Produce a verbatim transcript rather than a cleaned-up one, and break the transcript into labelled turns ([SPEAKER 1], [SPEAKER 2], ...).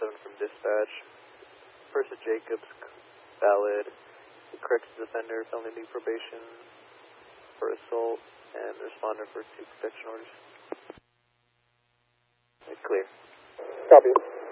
[SPEAKER 1] seven from dispatch. Person Jacobs, valid. Corrections offender, felony new probation for assault, and the responder for two protection orders. Clear.
[SPEAKER 2] Copy.